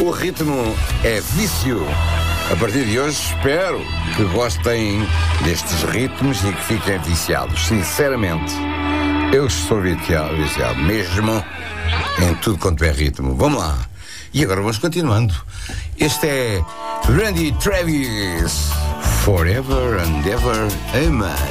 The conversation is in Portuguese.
O ritmo é vício. A partir de hoje espero que gostem destes ritmos e que fiquem viciados. Sinceramente, eu estou viciado mesmo em tudo quanto é ritmo. Vamos lá. E agora vamos continuando. Este é Randy Travis, Forever and Ever, Amen.